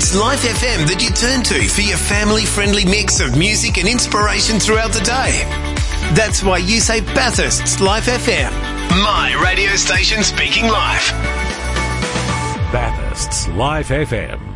It's Life FM that you turn to for your family-friendly mix of music and inspiration throughout the day. That's why you say Bathurst's Life FM. My radio station speaking life. Bathurst's Life FM.